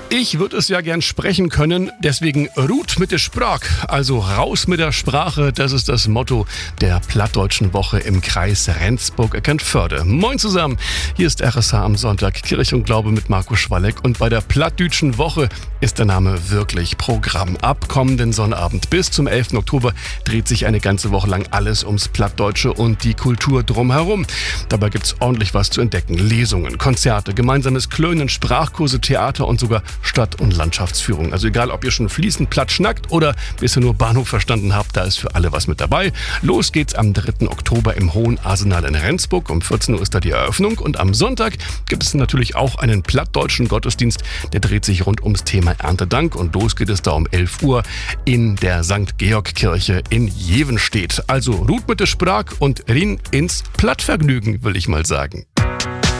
Ich würde es ja gern sprechen können, deswegen Rut mit der Sprach, also raus mit der Sprache, das ist das Motto der Plattdeutschen Woche im Kreis Rendsburg-Eckernförde. Moin zusammen, hier ist RSH am Sonntag, Kirche und Glaube mit Marco Schwalleck und bei der Plattdütschen Woche ist der Name wirklich Programm. Ab kommenden Sonnabend bis zum 11. Oktober dreht sich eine ganze Woche lang alles ums Plattdeutsche und die Kultur drumherum. Dabei gibt's ordentlich was zu entdecken, Lesungen, Konzerte, gemeinsames Klönen, Sprachkurse, Theater und sogar Stadt- und Landschaftsführung. Also egal, ob ihr schon fließend platt schnackt oder bisher nur Bahnhof verstanden habt, da ist für alle was mit dabei. Los geht's am 3. Oktober im Hohen Arsenal in Rendsburg. Um 14 Uhr ist da die Eröffnung. Und am Sonntag gibt es natürlich auch einen plattdeutschen Gottesdienst. Der dreht sich rund ums Thema Erntedank. Und los geht es da um 11 Uhr in der St. Georg-Kirche in Jevenstedt. Also Ruth mit der Sprach und Rin ins Plattvergnügen, will ich mal sagen.